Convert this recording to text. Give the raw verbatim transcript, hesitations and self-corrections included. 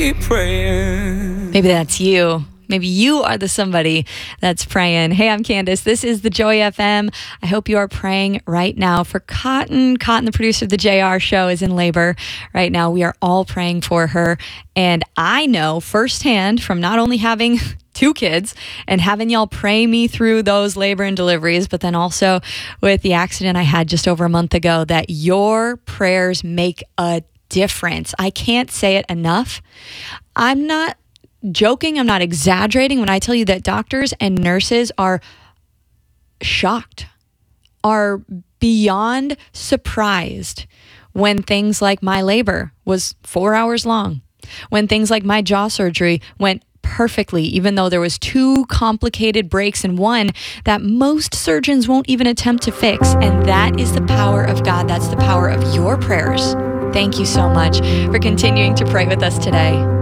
praying. Maybe that's you. Maybe you are the somebody that's praying. Hey, I'm Candace. This is the Joy F M. I hope you are praying right now for Cotton. Cotton, the producer of the J R Show, is in labor right now. We are all praying for her. And I know firsthand from not only having two kids and having y'all pray me through those labor and deliveries, but then also with the accident I had just over a month ago, that your prayers make a difference. I can't say it enough. I'm not joking. I'm not exaggerating when I tell you that doctors and nurses are shocked, are beyond surprised when things like my labor was four hours long, when things like my jaw surgery went perfectly, even though there was two complicated breaks in one that most surgeons won't even attempt to fix. And that is the power of God. That's the power of your prayers. Thank you so much for continuing to pray with us today.